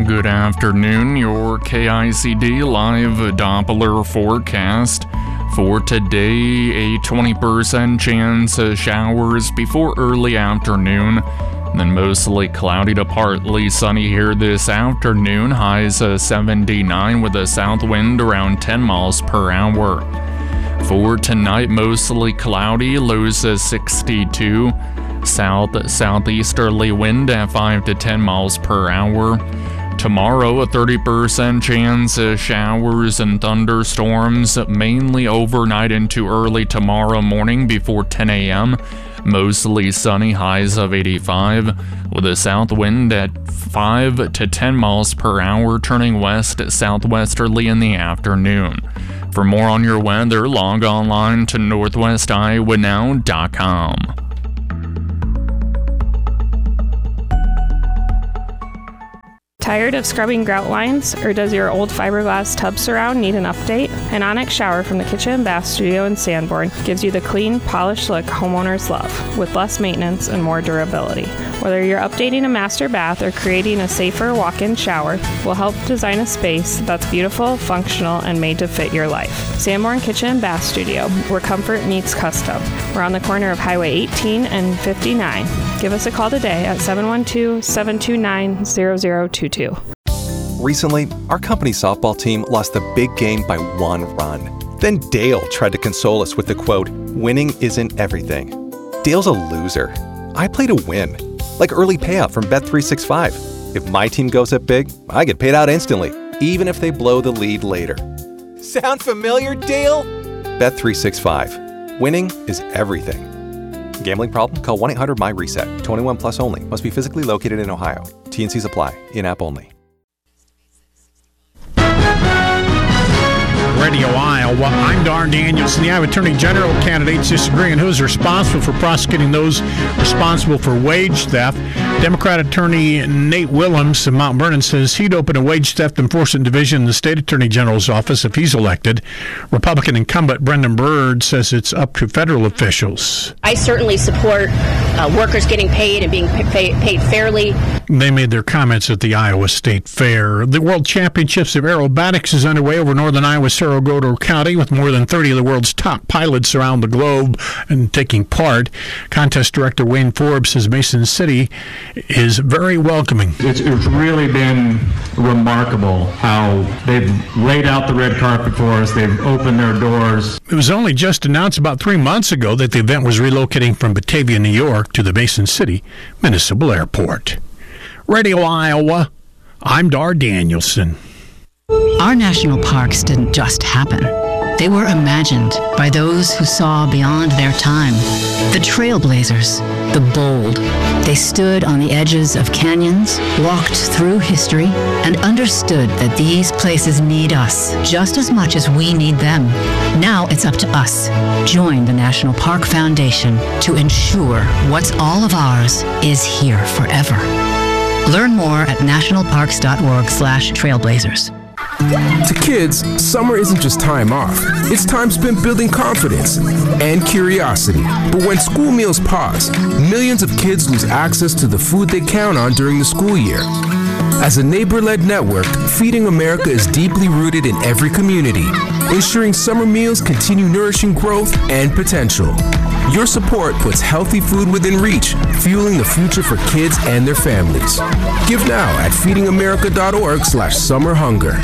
Good afternoon, your KICD live Doppler forecast. For today, a 20% chance of showers before early afternoon, then mostly cloudy to partly sunny here this afternoon. Highs 79 with a south wind around 10 miles per hour. For tonight, mostly cloudy, lows 62. Southeasterly wind at 5 to 10 miles per hour. Tomorrow, a 30% chance of showers and thunderstorms, mainly overnight into early tomorrow morning before 10 a.m. Mostly sunny, highs of 85, with a south wind at 5 to 10 miles per hour, turning west-southwesterly in the afternoon. For more on your weather, log online to northwestiowanow.com. Tired of scrubbing grout lines, or does your old fiberglass tub surround need an update? An Onyx shower from the Kitchen and Bath Studio in Sanborn gives you the clean, polished look homeowners love, with less maintenance and more durability. Whether you're updating a master bath or creating a safer walk-in shower, we'll help design a space that's beautiful, functional, and made to fit your life. Sanborn Kitchen and Bath Studio, where comfort meets custom. We're on the corner of Highway 18 and 59. Give us a call today at 712-729-0022. Recently, our company softball team lost the big game by 1 run. Then Dale tried to console us with the quote, "Winning isn't everything." Dale's a loser. I play to win, like early payout from Bet365. If my team goes up big, I get paid out instantly, even if they blow the lead later. Sound familiar, Dale? Bet365. Winning is everything. Gambling problem? Call 1-800-MY-RESET. 21 plus only. Must be physically located in Ohio. T&Cs apply. In-app only. Radio Iowa. I'm Dar Danielson. The Iowa Attorney General candidates disagree on who's responsible for prosecuting those responsible for wage theft. Democrat Attorney Nate Willems of Mount Vernon says he'd open a wage theft enforcement division in the state Attorney General's office if he's elected. Republican incumbent Brendan Byrd says it's up to federal officials. I certainly support workers getting paid and being paid fairly. They made their comments at the Iowa State Fair. The World Championships of Aerobatics is underway over northern Iowa's Cerro Gordo County, with more than 30 of the world's top pilots around the globe and taking part. Contest director Wayne Forbes says Mason City is very welcoming. It's really been remarkable how they've laid out the red carpet for us. They've opened their doors. It was only just announced about 3 months ago that the event was relocating from Batavia, New York to the Mason City Municipal Airport. Radio Iowa, I'm Dar Danielson. Our national parks didn't just happen. They were imagined by those who saw beyond their time. The trailblazers, the bold. They stood on the edges of canyons, walked through history, and understood that these places need us just as much as we need them. Now it's up to us. Join the National Park Foundation to ensure what's all of ours is here forever. Learn more at nationalparks.org/trailblazers. To kids, summer isn't just time off. It's time spent building confidence and curiosity. But when school meals pause, millions of kids lose access to the food they count on during the school year. As a neighbor-led network, Feeding America is deeply rooted in every community, ensuring summer meals continue nourishing growth and potential. Your support puts healthy food within reach, fueling the future for kids and their families. Give now at feedingamerica.org/summerhunger.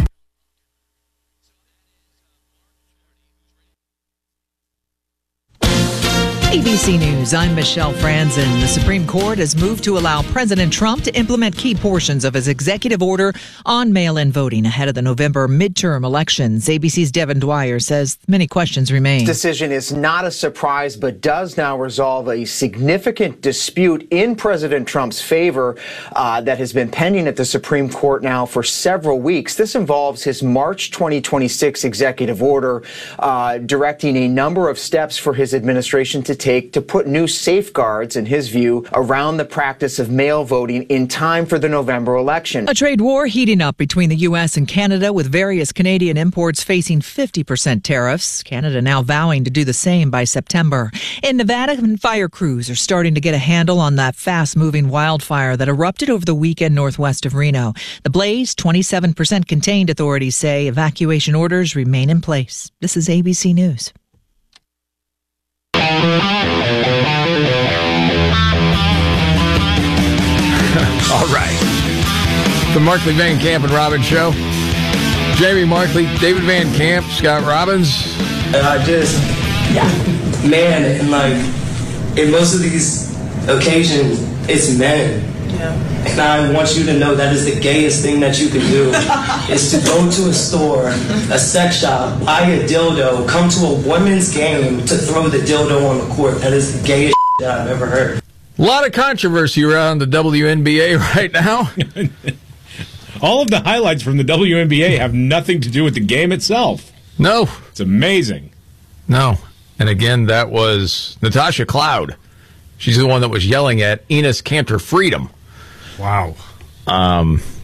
ABC News, I'm Michelle Franzen. The Supreme Court has moved to allow President Trump to implement key portions of his executive order on mail-in voting ahead of the November midterm elections. ABC's Devin Dwyer says many questions remain. This decision is not a surprise, but does now resolve a significant dispute in President Trump's favor that has been pending at the Supreme Court now for several weeks. This involves his March 2026 executive order directing a number of steps for his administration to take to put new safeguards, in his view, around the practice of mail voting in time for the November election. A trade war heating up between the U.S. and Canada, with various Canadian imports facing 50% tariffs. Canada now vowing to do the same by September. In Nevada, fire crews are starting to get a handle on that fast-moving wildfire that erupted over the weekend northwest of Reno. The blaze, 27% contained, authorities say. Evacuation orders remain in place. This is ABC News. All right. The Markley, Van Camp, and Robbins Show. Jamie Markley, David Van Camp, Scott Robbins. And man, and in most of these occasions, it's men. Yeah. And I want you to know that is the gayest thing that you can do, is to go to a store, a sex shop, buy a dildo, come to a women's game to throw the dildo on the court. That is the gayest that I've ever heard. A lot of controversy around the WNBA right now. All of the highlights from the WNBA have nothing to do with the game itself. No. It's amazing. No. And again, that was Natasha Cloud. She's the one that was yelling at Enes Kanter Freedom. Wow.